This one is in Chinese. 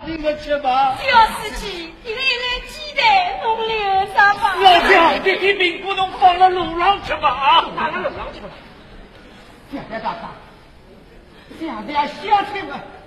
你个吃吧。 小司机，你个那鸡蛋弄留啥吧？ 老姜，这一饼不能放到路上吃吧啊！ 拿到路上去吧。爹爹大大，这样小吃们。